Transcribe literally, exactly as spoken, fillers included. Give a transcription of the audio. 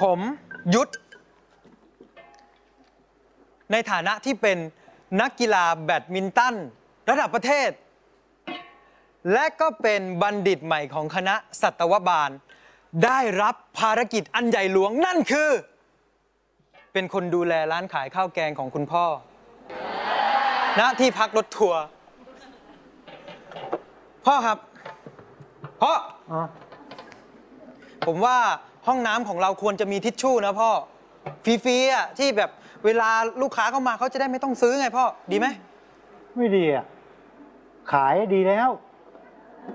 ผมยุทธในฐานะที่เป็นนักกีฬาแบดมินตันระดับประเทศและก็เป็นบัณฑิตใหม่ของคณะสัตวบาลได้รับภารกิจอันใหญ่หลวงนั่นคือเป็นคนดูแลร้านขายข้าวแกงของคุณพ่อณที่พักรถทัวร์พ่อครับพ่ออผมว่าห้องน้ำของเราควรจะมีทิชชู่นะพ่อฟรีๆอ่ะที่แบบเวลาลูกค้าเข้ามาเขาจะได้ไม่ต้องซื้อไงพ่อดีไหมไม่ดีอ่ะขายดีแล้ว